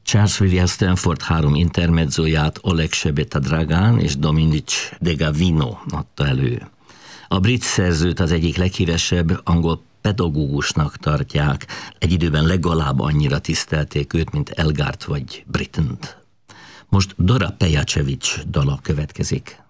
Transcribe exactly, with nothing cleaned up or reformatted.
Charles William Stanford három intermezzóját Oleg Sebeta-Dragán és Dominic De Gavino adta elő. A brit szerzőt az egyik leghíresebb angol pedagógusnak tartják, egy időben legalább annyira tisztelték őt, mint Elgart vagy Brittont. Most Dora Pejacevic dala következik.